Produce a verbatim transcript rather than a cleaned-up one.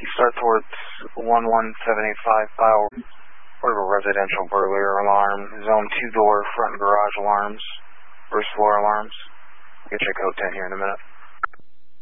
You start towards one one seven eight five File, portable residential burglar alarm, zone two door front garage alarms, first floor alarms. Get your code ten here in a minute.